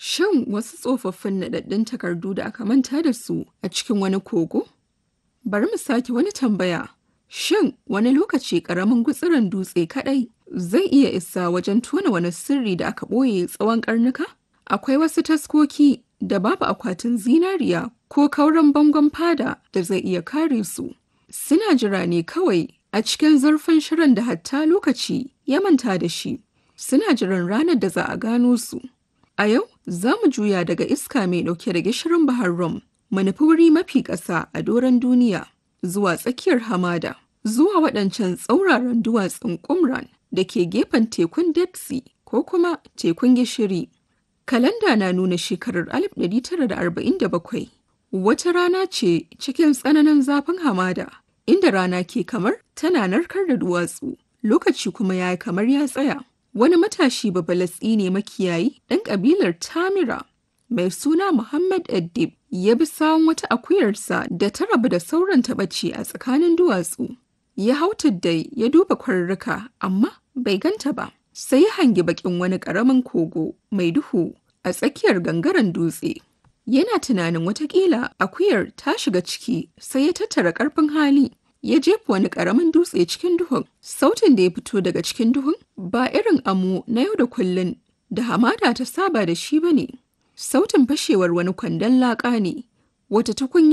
Shin wasu tsofaffin naɗaɗɗun takardu da aka manta da su a cikin wani kogo? Bari mu sake wani tambaya. Shin wani lokaci ƙaramin gutsurin dutse kaɗai zai iya isa wajen tona wani sirri da aka ɓoye tsawon ƙarnuka? Akwai wasu taskoki da babu akwatin zinariya ko kauran bangon fada da zai iya kare su. Suna jira ne kawai a cikin zurfin shirin da hatta lokaci ya manta da shi. Suna jiran ranar da za a gano su. A yau za mu juya daga iska mai ɗauke da gishirin Bahar Rum, mu nufi wuri mafi ƙasa a doron duniya, zuwa tsakiyar hamada, zuwa waɗancan tsauraran duwatsun Qumran da ke gefen tekun Dead Sea ko kuma tekun gishiri. Kalanda na nuna shekarar 1947. Wata rana ce cikin tsananin zafin hamada, inda rana ke kamar tana narkar da duwatsu, lokaci kuma ya yi kamar ya tsaya. Wani matashi Bafalasɗini makiyayi ɗan ƙabilar Tamira mai suna Muhammad Addib ya bi sawun wata akuyarsa da ta rabu da sauran taɓaci a tsakanin duwatsu. Ya hau tuddai ya duba kwarurruka amma bai ganta ba. Sai ya hangi bakin wani ƙaramin kogo mai duhu a tsakiyar gangaren dutse. Yana tunanin watakila akuyar ta shiga ciki sai ya tattara ƙarfin hali. Ya jefa wani ƙaramin dutse cikin duhun. Sautin da ya fito daga cikin duhun ba irin amo na yau da kullun da hamada ta saba da shi ba ne. Sautin fashewar wani kwandon laƙa ne, wata tukunya